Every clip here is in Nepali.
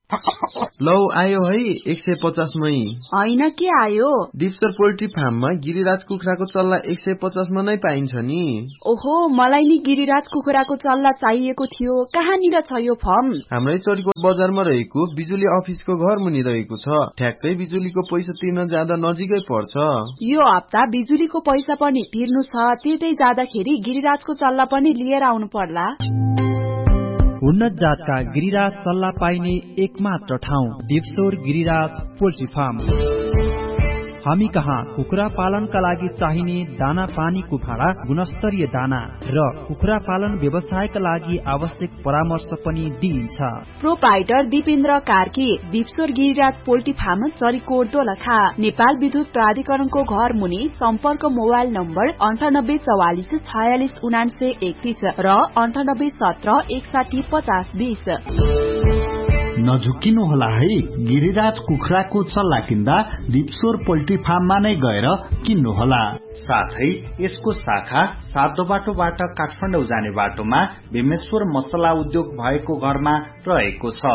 लौ आयो है 150 मै। हैन के आयो? दिपसर पोल्ट्री फार्ममा गिरिराज कुखुराको चल्ला 150 मा नै पाइन्छ नि। ओहो, मलाई नि गिरिराज कुखुराको चल्ला चाहिएको थियो। कहाँनिर छ यो फर्म? हाम्रै चरीकोट बजारमा रहेको बिजुली अफिसको घर मुनि रहेको छ। ठ्याक्कै बिजुलीको पैसा तिर्न जाँदा नजिकै पर्छ। यो हप्ता बिजुलीको पैसा पनि तिर्नु छ। तिर्दै जाँदाखेरि गिरिराजको चल्ला पनि लिएर आउनु पर्ला। उन्नत जातका गिरिराज चल्ला पाइने एकमात्र ठाउँ दिपसोर गिरिराज पोल्ट्री फार्म। हामी कहाँ कुखुरा पालनका लागि चाहिने दाना पानीको भाडा, गुणस्तरीय दाना र कुखुरा पालन व्यवसायका लागि आवश्यक परामर्श पनि दिइन्छ। Proprietor Dipendra Karki, दिपसोर Giriraj poultry farm, Charikot Dolakha. Nepal विद्युत प्राधिकरणको घर मुनि। सम्पर्क मोबाइल नम्बर 9844 46 99 31 र 98 17 61 50 20। नझुक्किनु होला है, गिरिराज कुखुराको चल्ला किन्दा दिपसोर पोल्ट्री फार्ममा नै गएर किन्नु होला। साथै यसको शाखा सातो बाटोबाट काठमाडौँ जाने बाटोमा भीमेश्वर मसला उद्योग भएको घरमा रहेको छ।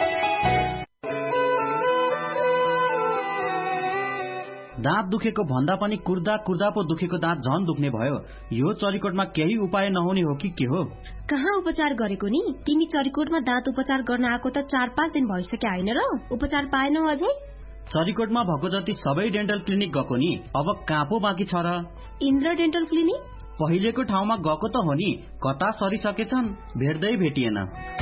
दाँत दुखेको भन्दा पनि कुर्दा कुर्दा पो दुखेको दाँत झन दुख्ने भयो। यो चरीकोटमा केही उपाय नहुने हो कि के हो? कहाँ उपचार गरेको नि? तिमी चरीकोटमा दाँत उपचार गर्न आएको त 4-5 दिन भइसक्यो होइन र? उपचार पाएनौ अझै? चरीकोटमा भएको जति सबै डेन्टल क्लिनिक गएको नि, अब कहाँ पो बाँकी छ र? इन्द्र डेन्टल क्लिनिक पहिलेको ठाउँमा गएको त हो नि, कता सरिसकेछन् भेट्दै भेटिएन।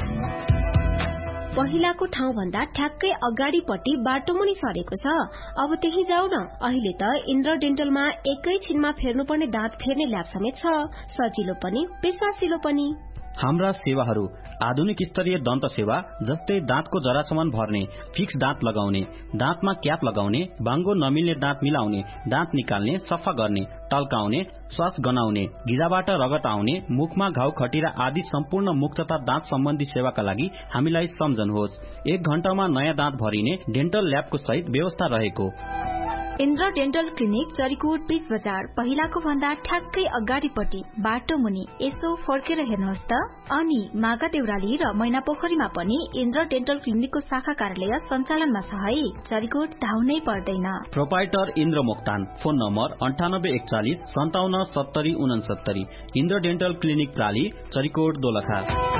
पहिलाको ठाउँ भन्दा ठ्याक्कै अगाडिपट्टि बाटो मुनि सरेको छ। अब त्यही जाऊ न। अहिले त इन्द्र डेन्टलमा एकैछिनमा फेर्नुपर्ने दाँत फेर्ने ल्याब समेत छ। सजिलो पनि पेसासिलो पनि। हाम्रा सेवाहरू आधुनिक स्तरीय दन्त सेवा जस्तै दाँतको जरासम्म भर्ने, फिक्स दाँत लगाउने, दाँतमा क्याप लगाउने, बाङ्गो नमिल्ने दाँत मिलाउने, दाँत निकाल्ने, सफा गर्ने, टल्काउने, श्वास गनाउने, गिराबाट रगत आउने, मुखमा घाउ खटिरा आदि सम्पूर्ण मुख तथा दाँत सम्बन्धी सेवाका लागि हामीलाई सम्झनुहोस्। 1 घण्टामा नयाँ दाँत भरिने डेन्टल ल्याबको सहित व्यवस्था रहेको। इन्द्र डेन्टल क्लिनिक, चरीकोट 20 बजार, पहिलाको भन्दा ठ्याक्कै अगाडिपट्टि बाटो मुनि। यसो फर्केर हेर्नुहोस् त। अनि मागा देउराली र मैना पोखरीमा पनि इन्द्र डेन्टल क्लिनिकको शाखा कार्यालय सञ्चालनमा छ है। चरीकोट धाउनै पर्दैन। Proprietor Indra Moktan, phone number 9841 57 70 69। Indra dental clinic प्राली, Charikot Dolakha.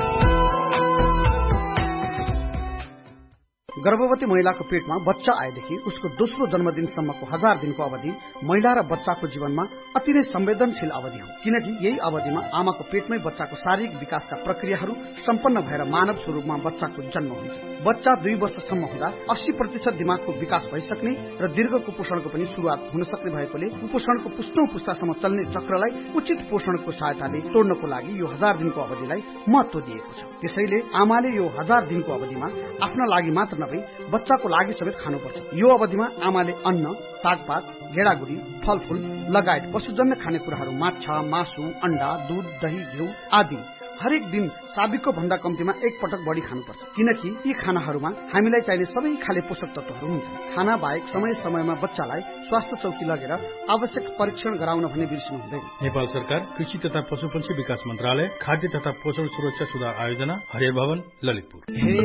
गर्भवती महिलाको पेटमा बच्चा आएदेखि उसको दोस्रो जन्मदिनसम्मको 1000 दिनको अवधि महिला र बच्चाको जीवनमा अति नै संवेदनशील अवधि हो। किनकि यही अवधिमा आमाको पेटमै बच्चाको शारीरिक विकासका प्रक्रियाहरू सम्पन्न भएर मानव स्वरूपमा बच्चाको जन्म हुन्छ। बच्चा 2 वर्षसम्म हुँदा 80% दिमागको विकास भइसक्ने र दीर्घ कुपोषणको पनि शुरुआत हुन सक्ने भएकोले कुपोषणको पुस्तौं पुस्तासम्म चल्ने चक्रलाई उचित पोषणको सहायताले तोड्नको लागि यो 1000 दिनको अवधिलाई महत्व दिएको छ। त्यसैले आमाले यो 1000 दिनको अवधिमा आफ्ना लागि मात्र नभई बच्चाको लागि समेत खानुपर्छ। यो अवधिमा आमाले अन्न, सागपात, गेडागुडी, फलफूल लगायत पशुजन्य खानेकुराहरू माछा, मासु, अण्डा, दूध, दही, घिउ आदि हरेक दिन साबिकको भन्दा कम्तीमा 1 पटक बढी खानुपर्छ। किनकि यी खानाहरूमा हामीलाई चाहिने सबै खाले पोषक तत्वहरू हुन्छन्। खाना बाहेक समय समयमा बच्चालाई स्वास्थ्य चौकी लगेर आवश्यक परीक्षण गराउन भने बिर्सनु हुँदैन। नेपाल सरकार कृषि तथा पशुपन्छी विकास मन्त्रालय, खाद्य तथा पोषण सुरक्षा सुधार आयोजना, हरियर भवन, ललितपुर।